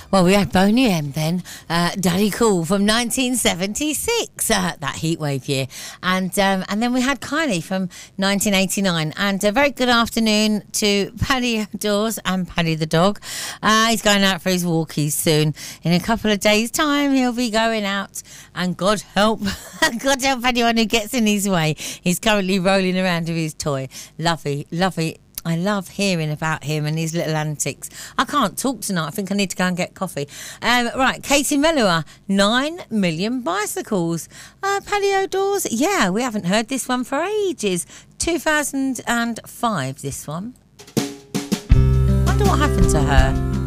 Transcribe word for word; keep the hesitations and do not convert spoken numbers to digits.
Well, we had Boney M then, uh, Daddy Cool from nineteen seventy-six, uh, that heatwave year. And um, and then we had Kylie from nineteen eighty-nine. And a very good afternoon to Paddy Dawes and Paddy the dog. Uh, he's going out for his walkies soon. In a couple of days' time, he'll be going out. And God help, God help anyone who gets in his way. He's currently rolling around with his toy. Lovely, lovely. I love hearing about him and his little antics. I can't talk tonight. I think I need to go and get coffee. Um, right, Katie Melua, nine million bicycles. Uh, Paddy O'Dawes, yeah, we haven't heard this one for ages. two thousand five, this one. Wonder what happened to her.